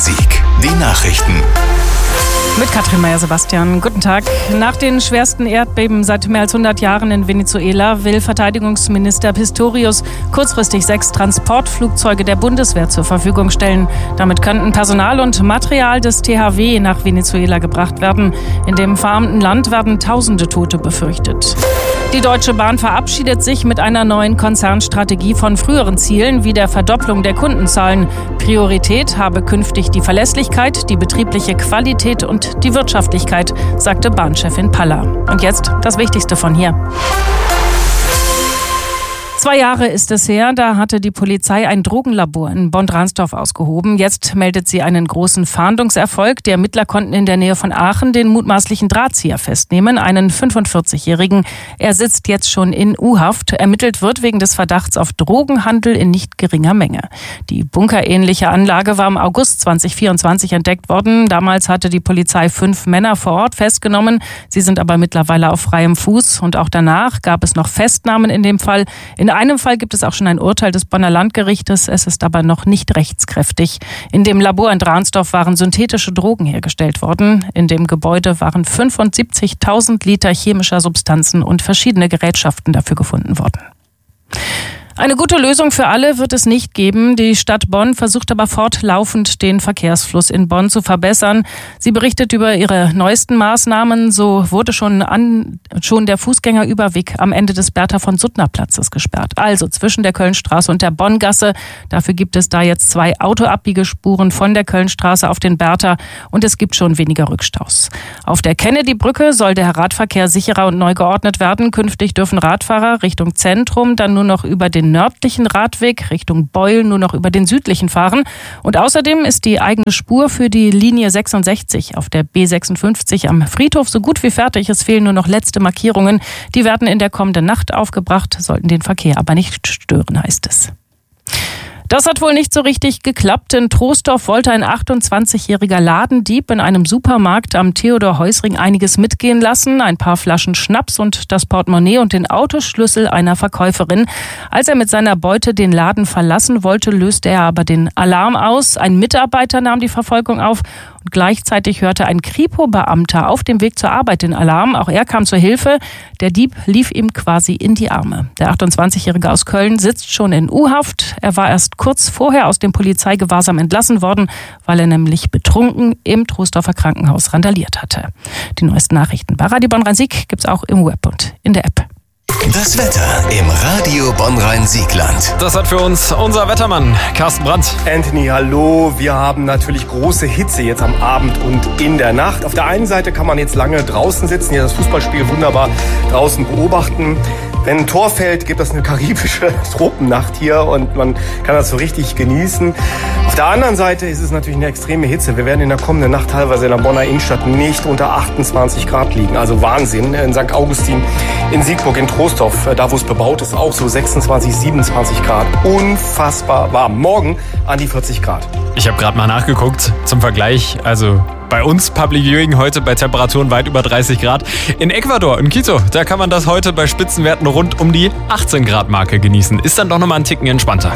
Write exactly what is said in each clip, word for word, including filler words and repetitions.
Sieg. Die Nachrichten. Mit Katrin Meyer-Sebastian. Guten Tag. Nach den schwersten Erdbeben seit mehr als hundert Jahren in Venezuela will Verteidigungsminister Pistorius kurzfristig sechs Transportflugzeuge der Bundeswehr zur Verfügung stellen. Damit könnten Personal und Material des T H W nach Venezuela gebracht werden. In dem verarmten Land werden tausende Tote befürchtet. Die Deutsche Bahn verabschiedet sich mit einer neuen Konzernstrategie von früheren Zielen wie der Verdopplung der Kundenzahlen. Priorität habe künftig die Verlässlichkeit, die betriebliche Qualität und die Wirtschaftlichkeit, sagte Bahnchefin Paller. Und jetzt das Wichtigste von hier. Zwei Jahre ist es her, da hatte die Polizei ein Drogenlabor in Bonn-Dransdorf ausgehoben. Jetzt meldet sie einen großen Fahndungserfolg. Die Ermittler konnten in der Nähe von Aachen den mutmaßlichen Drahtzieher festnehmen, einen fünfundvierzigjährigen. Er sitzt jetzt schon in U-Haft. Ermittelt wird wegen des Verdachts auf Drogenhandel in nicht geringer Menge. Die bunkerähnliche Anlage war im August zweitausendvierundzwanzig entdeckt worden. Damals hatte die Polizei fünf Männer vor Ort festgenommen. Sie sind aber mittlerweile auf freiem Fuß. Und auch danach gab es noch Festnahmen in dem Fall. In In einem Fall gibt es auch schon ein Urteil des Bonner Landgerichtes, es ist aber noch nicht rechtskräftig. In dem Labor in Dransdorf waren synthetische Drogen hergestellt worden. In dem Gebäude waren fünfundsiebzigtausend Liter chemischer Substanzen und verschiedene Gerätschaften dafür gefunden worden. Eine gute Lösung für alle wird es nicht geben. Die Stadt Bonn versucht aber fortlaufend, den Verkehrsfluss in Bonn zu verbessern. Sie berichtet über ihre neuesten Maßnahmen. So wurde schon, an, schon der Fußgängerüberweg am Ende des Bertha-von-Suttner-Platzes gesperrt. Also zwischen der Kölnstraße und der Bonngasse. Dafür gibt es da jetzt zwei Autoabbiegespuren von der Kölnstraße auf den Bertha und es gibt schon weniger Rückstaus. Auf der Kennedy-Brücke soll der Radverkehr sicherer und neu geordnet werden. Künftig dürfen Radfahrer Richtung Zentrum dann nur noch über den nördlichen Radweg Richtung Beul nur noch über den südlichen fahren. Und außerdem ist die eigene Spur für die Linie sechsundsechzig auf der B sechsundfünfzig am Friedhof so gut wie fertig. Es fehlen nur noch letzte Markierungen. Die werden in der kommenden Nacht aufgebracht, sollten den Verkehr aber nicht stören, heißt es. Das hat wohl nicht so richtig geklappt. In Troisdorf wollte ein achtundzwanzigjähriger Ladendieb in einem Supermarkt am Theodor-Heuss-Ring einiges mitgehen lassen. Ein paar Flaschen Schnaps und das Portemonnaie und den Autoschlüssel einer Verkäuferin. Als er mit seiner Beute den Laden verlassen wollte, löste er aber den Alarm aus. Ein Mitarbeiter nahm die Verfolgung auf und gleichzeitig hörte ein Kripo-Beamter auf dem Weg zur Arbeit den Alarm. Auch er kam zur Hilfe. Der Dieb lief ihm quasi in die Arme. Der achtundzwanzigjährige aus Köln sitzt schon in U-Haft. Er war erst kurz vorher aus dem Polizeigewahrsam entlassen worden, weil er nämlich betrunken im Troisdorfer Krankenhaus randaliert hatte. Die neuesten Nachrichten bei Radio Bonn-Rhein-Sieg gibt's auch im Web und in der App. Das Wetter im Radio Bonn-Rhein-Siegland. Das hat für uns unser Wettermann Carsten Brandt. Anthony, hallo. Wir haben natürlich große Hitze jetzt am Abend und in der Nacht. Auf der einen Seite kann man jetzt lange draußen sitzen, hier das Fußballspiel wunderbar draußen beobachten. Wenn ein Tor fällt, gibt es eine karibische Tropennacht hier und man kann das so richtig genießen. Auf der anderen Seite ist es natürlich eine extreme Hitze. Wir werden in der kommenden Nacht teilweise in der Bonner Innenstadt nicht unter achtundzwanzig Grad liegen. Also Wahnsinn. In Sankt Augustin, in Siegburg, in Troisdorf, da wo es bebaut ist, auch so sechsundzwanzig, siebenundzwanzig Grad. Unfassbar warm. Morgen an die vierzig Grad. Ich habe gerade mal nachgeguckt zum Vergleich. Also bei uns Public Viewing heute bei Temperaturen weit über dreißig Grad. In Ecuador, in Quito, da kann man das heute bei Spitzenwerten rund um die achtzehn Grad Marke genießen. Ist dann doch nochmal einen Ticken entspannter.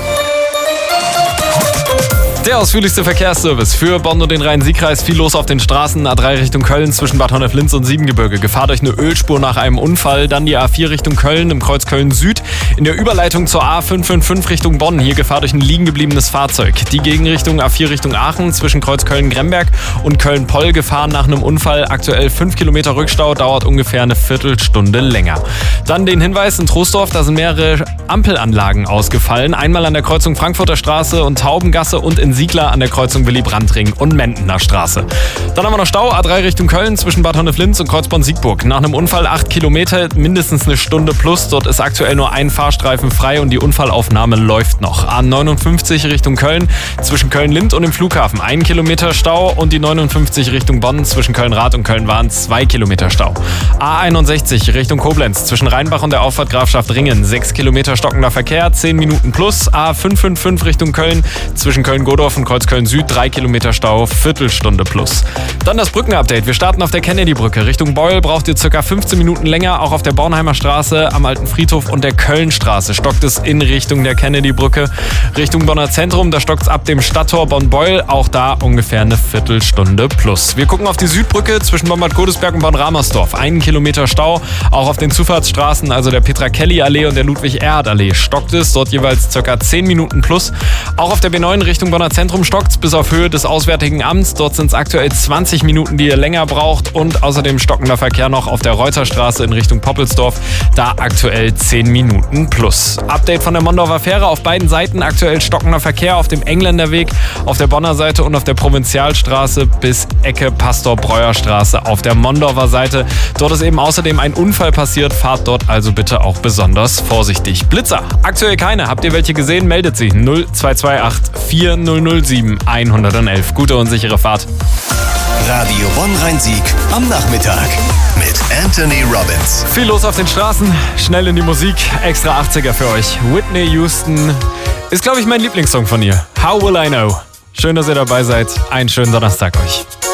Der ausführlichste Verkehrsservice für Bonn und den Rhein-Sieg-Kreis. Viel los auf den Straßen. A drei Richtung Köln zwischen Bad Honnef-Linz und Siebengebirge. Gefahr durch eine Ölspur nach einem Unfall. Dann die A vier Richtung Köln im Kreuz Köln-Süd. In der Überleitung zur A fünf fünf fünf Richtung Bonn. Hier Gefahr durch ein liegen gebliebenes Fahrzeug. Die Gegenrichtung A vier Richtung Aachen zwischen Kreuz Köln-Gremberg und Köln-Poll. Gefahr nach einem Unfall. Aktuell fünf Kilometer Rückstau. Dauert ungefähr eine Viertelstunde länger. Dann den Hinweis in Troisdorf. Da sind mehrere Ampelanlagen ausgefallen. Einmal an der Kreuzung Frankfurter Straße und Taubengasse und in Siegler an der Kreuzung Willy-Brandt-Ring und Mendener Straße. Dann haben wir noch Stau, A drei Richtung Köln zwischen Bad Honnef-Linz und Kreuzborn-Siegburg. Nach einem Unfall acht Kilometer, mindestens eine Stunde plus. Dort ist aktuell nur ein Fahrstreifen frei und die Unfallaufnahme läuft noch. A neunundfünfzig Richtung Köln zwischen Köln-Lind und dem Flughafen. Ein Kilometer Stau und die neunundfünfzig Richtung Bonn zwischen Köln-Rath und Köln-Wahn zwei Kilometer Stau. A einundsechzig Richtung Koblenz zwischen Rheinbach und der Auffahrt Grafschaft Ringen. sechs Kilometer stockender Verkehr, zehn Minuten plus. A fünf fünf fünf Richtung Köln zwischen Köln-Godesberg Ohrdorf und Kreuzköln Süd drei Kilometer Stau, Viertelstunde plus. Dann das Brückenupdate. Wir starten auf der Kennedy-Brücke. Richtung Beul braucht ihr circa fünfzehn Minuten länger. Auch auf der Bornheimer Straße, am Alten Friedhof und der Kölnstraße stockt es in Richtung der Kennedy-Brücke. Richtung Bonner Zentrum, da stockt es ab dem Stadttor Bonn-Beul. Auch da ungefähr eine Viertelstunde plus. Wir gucken auf die Südbrücke zwischen Bonn-Bad Godesberg und Bonn-Ramersdorf. Einen Kilometer Stau. Auch auf den Zufahrtsstraßen, also der Petra-Kelly-Allee und der Ludwig-Erhard-Allee, stockt es. Dort jeweils circa zehn Minuten plus. Auch auf der B neun Richtung Bonner Zentrum stockt es bis auf Höhe des Auswärtigen Amts. Dort sind es aktuell zwanzig Minuten, die ihr länger braucht. Und außerdem stockender Verkehr noch auf der Reuterstraße in Richtung Poppelsdorf. Da aktuell zehn Minuten plus. Update von der Mondorfer Fähre. Auf beiden Seiten aktuell stockender Verkehr auf dem Engländerweg, auf der Bonner Seite und auf der Provinzialstraße bis Ecke Pastor-Breuer-Straße auf der Mondorfer Seite. Dort ist eben außerdem ein Unfall passiert. Fahrt dort also bitte auch besonders vorsichtig. Blitzer, aktuell keine. Habt ihr welche gesehen? Meldet sie null zwei zwei acht vier null null sieben eins eins eins. Gute und sichere Fahrt. Radio Bonn-Rhein-Sieg am Nachmittag mit Anthony Robbins. Viel los auf den Straßen, schnell in die Musik, extra achtziger für euch. Whitney Houston ist, glaube ich, mein Lieblingssong von ihr. How Will I Know? Schön, dass ihr dabei seid. Einen schönen Donnerstag euch.